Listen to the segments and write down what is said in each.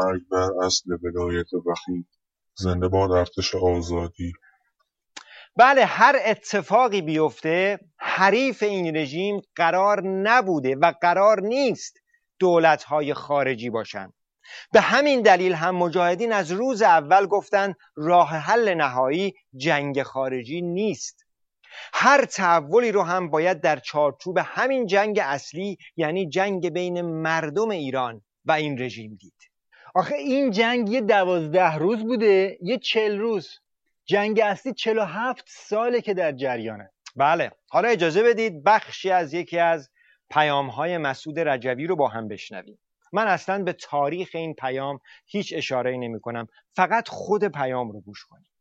مرگ بر اصل ولایت وحید. زنده باد ارتش آزادی. بله، هر اتفاقی بیفته حریف این رژیم قرار نبوده و قرار نیست دولت‌های خارجی باشن. به همین دلیل هم مجاهدین از روز اول گفتن راه حل نهایی جنگ خارجی نیست. هر تحولی رو هم باید در چارچوب همین جنگ اصلی، یعنی جنگ بین مردم ایران و این رژیم دید. آخه این جنگ یه 12 روز بوده، یه 40 روز. جنگ اصلی 47 ساله که در جریانه. بله، حالا اجازه بدید بخشی از یکی از پیام‌های مسعود رجوی رو با هم بشنویم. من اصلا به تاریخ این پیام هیچ اشاره‌ای نمی‌کنم، فقط خود پیام رو گوش کنید.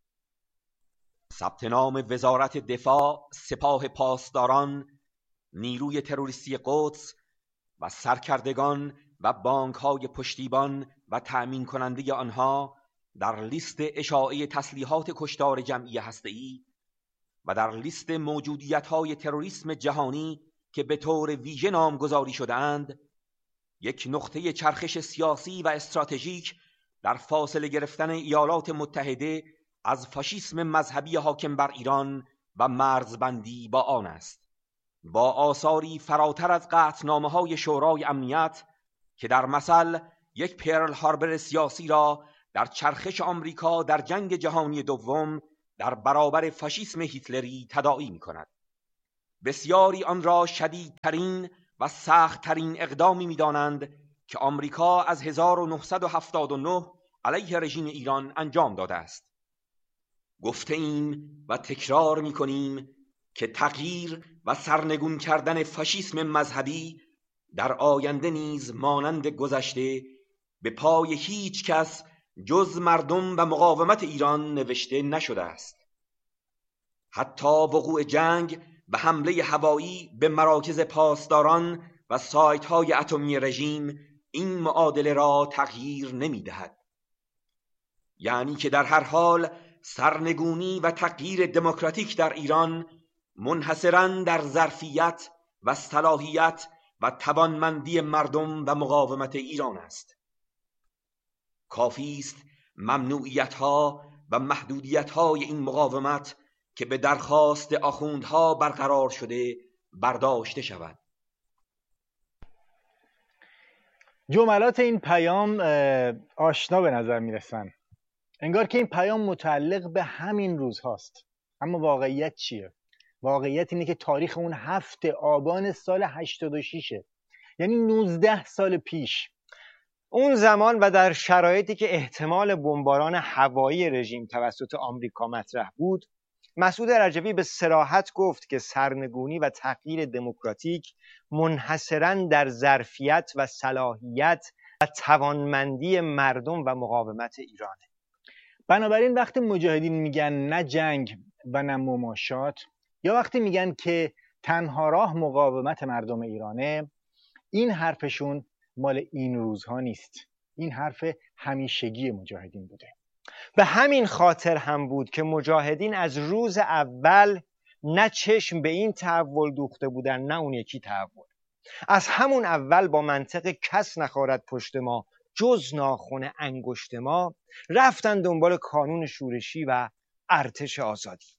ثبت نام وزارت دفاع، سپاه پاسداران، نیروی تروریستی قدس و سرکردگان و بانک‌های پشتیبان و تأمین کننده آنها در لیست اشاعه تسلیحات کشتار جمعی هسته‌ای و در لیست موجودیت‌های تروریسم جهانی که به طور ویژه نامگذاری شده‌اند، یک نقطه چرخش سیاسی و استراتژیک در فاصله گرفتن ایالات متحده از فاشیسم مذهبی حاکم بر ایران و مرزبندی با آن است، با آثاری فراتر از قطعنامه‌های شورای امنیت که در مثل یک پرل هاربر سیاسی را در چرخش آمریکا در جنگ جهانی دوم در برابر فاشیسم هیتلری تداعی می‌کند. بسیاری آن را شدیدترین و سختترین اقدامی می‌دانند که آمریکا از 1979 علیه رژیم ایران انجام داده است. گفته ایم و تکرار می‌کنیم که تغییر و سرنگون کردن فاشیسم مذهبی در آینده نیز مانند گذشته به پای هیچ کس جز مردم و مقاومت ایران نوشته نشده است. حتی وقوع جنگ و حمله هوایی به مراکز پاسداران و سایت‌های اتمی رژیم این معادله را تغییر نمی‌دهد. یعنی که در هر حال سرنگونی و تغییر دموکراتیک در ایران منحصراً در ظرفیت و صلاحیت و توانمندی مردم و مقاومت ایران است. کافی است ممنوعیت‌ها و محدودیت‌های این مقاومت که به درخواست آخوندها برقرار شده برداشته شود. جملات این پیام آشنا به نظر میرسن، انگار که این پیام متعلق به همین روز هاست. اما واقعیت چیه؟ واقعیت اینه که تاریخ اون 7 آبان سال 86، یعنی 19 سال پیش. اون زمان و در شرایطی که احتمال بمباران هوایی رژیم توسط آمریکا مطرح بود، مسعود رجوی به صراحت گفت که سرنگونی و تغییر دموکراتیک منحصراً در ظرفیت و صلاحیت و توانمندی مردم و مقاومت ایرانه. بنابراین وقتی مجاهدین میگن نه جنگ و نه مماشات، یا وقتی میگن که تنها راه مقاومت مردم ایرانه، این حرفشون مال این روزها نیست. این حرف همیشگی مجاهدین بوده. به همین خاطر هم بود که مجاهدین از روز اول نه چشم به این تحول دوخته بودن نه اون یکی تحول. از همون اول با منطق کس نخارد پشت ما جز ناخن انگشت ما رفتن دنبال کانون شورشی و ارتش آزادی.